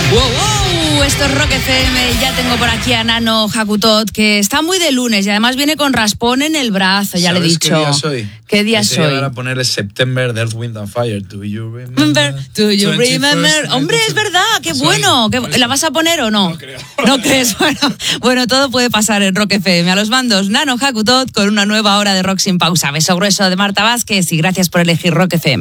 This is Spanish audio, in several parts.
Wow, esto es Rock FM. Ya tengo por aquí a Nano Hakutot, que está muy de lunes y además viene con raspón en el brazo, ya le he dicho. ¿Qué día soy? ¿Qué día soy? Para ponerle September de Earth, Wind and Fire. Do you remember? Do you remember? Hombre, es verdad, qué bueno. ¿La vas a poner o no? No creo. ¿No crees? Bueno, todo puede pasar en Rock FM. A los mandos, Nano Hakutot con una nueva hora de rock sin pausa. Beso grueso de Marta Vázquez y gracias por elegir Rock FM.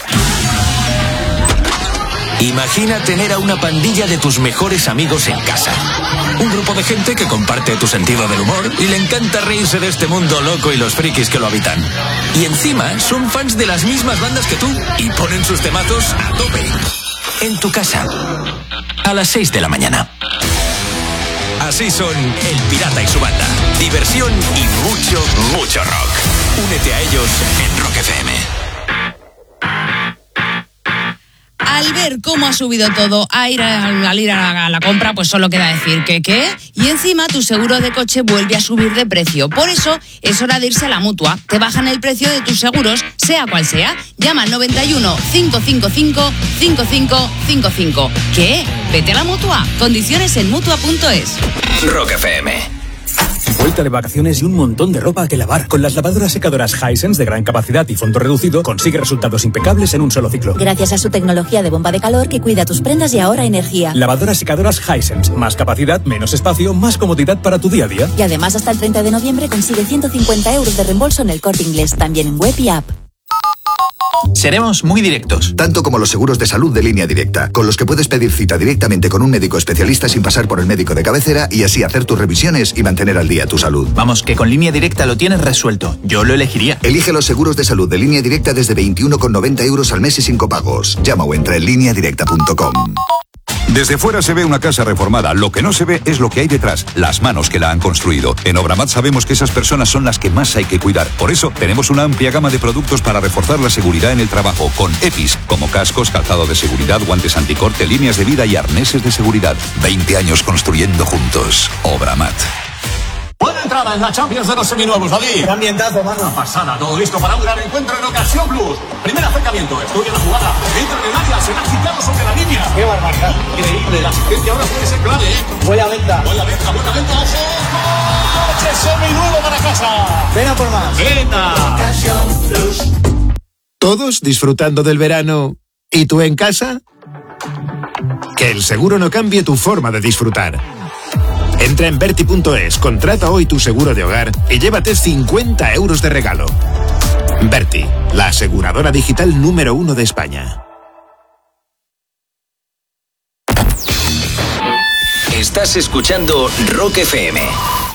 Imagina tener a una pandilla de tus mejores amigos en casa. Un grupo de gente que comparte tu sentido del humor y le encanta reírse de este mundo loco y los frikis que lo habitan. Y encima son fans de las mismas bandas que tú y ponen sus temazos a tope. En tu casa, a las 6 de la mañana. Así son El Pirata y su banda. Diversión y mucho, mucho rock. Únete a ellos en Rock FM. Al ver cómo ha subido todo, al ir a la compra, pues solo queda decir que ¿qué? Y encima tu seguro de coche vuelve a subir de precio. Por eso es hora de irse a la Mutua. Te bajan el precio de tus seguros, sea cual sea. Llama al 91 555 5555. ¿Qué? Vete a la Mutua. Condiciones en Mutua.es. Rock FM. Vuelta de vacaciones y un montón de ropa que lavar. Con las lavadoras secadoras Hisense de gran capacidad y fondo reducido, consigue resultados impecables en un solo ciclo. Gracias a su tecnología de bomba de calor que cuida tus prendas y ahorra energía. Lavadoras secadoras Hisense. Más capacidad, menos espacio, más comodidad para tu día a día. Y además hasta el 30 de noviembre consigue 150 euros de reembolso en el Corte Inglés, también en web y app. Seremos muy directos. Tanto como los seguros de salud de Línea Directa, con los que puedes pedir cita directamente con un médico especialista sin pasar por el médico de cabecera y así hacer tus revisiones y mantener al día tu salud. Vamos, que con Línea Directa lo tienes resuelto. Yo lo elegiría. Elige los seguros de salud de Línea Directa desde 21,90 euros al mes y sin copagos. Llama o entra en lineadirecta.com. Desde fuera se ve una casa reformada, lo que no se ve es lo que hay detrás, las manos que la han construido. En Obramat sabemos que esas personas son las que más hay que cuidar. Por eso tenemos una amplia gama de productos para reforzar la seguridad en el trabajo, con EPIs, como cascos, calzado de seguridad, guantes anticorte, líneas de vida y arneses de seguridad. 20 años construyendo juntos. Obramat. Buena entrada en la Champions de los seminuevos, David. Qué ambientazo, mano. Una pasada, todo listo para un gran encuentro en Ocasión Plus. Primer acercamiento, estudia la jugada, entra en el área, será quitado sobre la línea. Qué barbaridad. Increíble, la asistencia ahora puede ser clave, ¿eh? Buena venta. Buena venta, ojo. Coche seminuevo para casa. Ven a por más. Venta. Ocasión Plus. ¿Todos disfrutando del verano? ¿Y tú en casa? Que el seguro no cambie tu forma de disfrutar. Entra en Berti.es, contrata hoy tu seguro de hogar y llévate 50 euros de regalo. Berti, la aseguradora digital número 1 de España. Estás escuchando Rock FM.